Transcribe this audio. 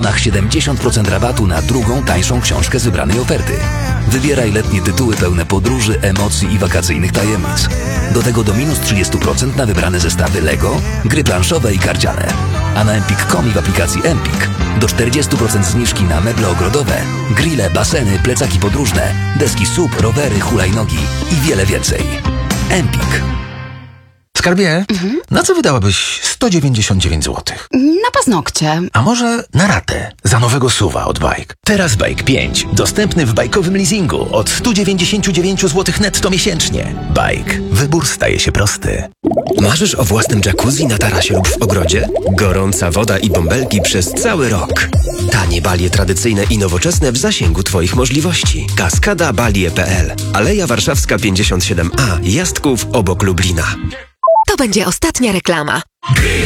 kuponach 70% rabatu na drugą, tańszą książkę z wybranej oferty. Wybieraj letnie tytuły pełne podróży, emocji i wakacyjnych tajemnic. Do tego do minus 30% na wybrane zestawy Lego, gry planszowe i karciane. A na empik.com i w aplikacji Empik do 40% zniżki na meble ogrodowe, grille, baseny, plecaki podróżne, deski SUP, rowery, hulajnogi i wiele więcej. Empik. Skarbie, na co wydałabyś 199 zł? Na paznokcie. A może na ratę za nowego SUV-a od Bike? Teraz Bike 5. Dostępny w bajkowym leasingu od 199 zł netto miesięcznie. Bike. Wybór staje się prosty. Marzysz o własnym jacuzzi na tarasie lub w ogrodzie? Gorąca woda i bąbelki przez cały rok. Tanie balie tradycyjne i nowoczesne w zasięgu Twoich możliwości. Kaskadabalie.pl. Aleja Warszawska 57A. Jastków obok Lublina. To będzie ostatnia reklama.